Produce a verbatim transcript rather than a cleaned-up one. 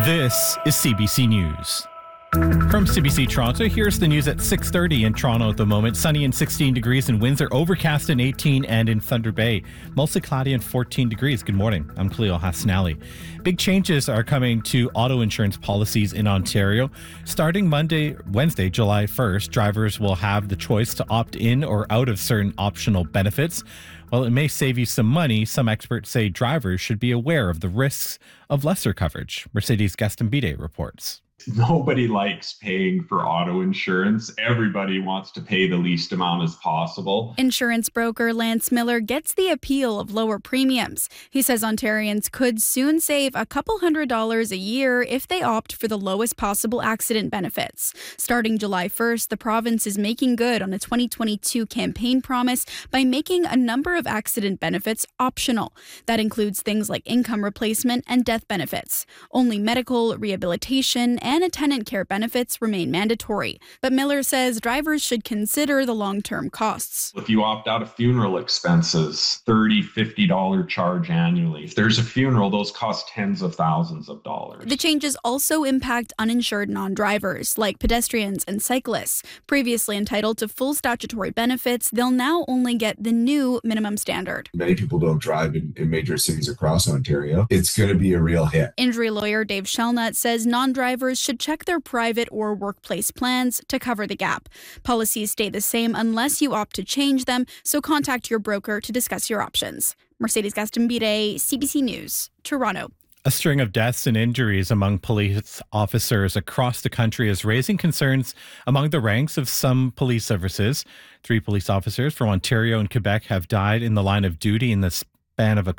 This is C B C News. From C B C Toronto, here's the news at six thirty in Toronto at the moment. Sunny and sixteen degrees in Windsor, overcast and eighteen, and in Thunder Bay, mostly cloudy and fourteen degrees. Good morning. I'm Khalil Hassanali. Big changes are coming to auto insurance policies in Ontario. Starting Monday, Wednesday, July first, drivers will have the choice to opt in or out of certain optional benefits. While it may save you some money, some experts say drivers should be aware of the risks of lesser coverage. Mercedes Gastambide reports. Nobody likes paying for auto insurance. Everybody wants to pay the least amount as possible. Insurance broker Lance Miller gets the appeal of lower premiums. He says Ontarians could soon save a couple hundred dollars a year if they opt for the lowest possible accident benefits. Starting July first, the province is making good on a twenty twenty-two campaign promise by making a number of accident benefits optional. That includes things like income replacement and death benefits. Only medical, rehabilitation, and attendant care benefits remain mandatory. But Miller says drivers should consider the long-term costs. If you opt out of funeral expenses, thirty dollars, fifty dollars charge annually. If there's a funeral, those cost tens of thousands of dollars. The changes also impact uninsured non-drivers, like pedestrians and cyclists. Previously entitled to full statutory benefits, they'll now only get the new minimum standard. Many people don't drive in, in major cities across Ontario. It's going to be a real hit. Injury lawyer Dave Shelnut says non-drivers should check their private or workplace plans to cover the gap. Policies stay the same unless you opt to change them, so contact your broker to discuss your options. Mercedes Gastambide, C B C News, Toronto. A string of deaths and injuries among police officers across the country is raising concerns among the ranks of some police services. Three police officers from Ontario and Quebec have died in the line of duty in the span of a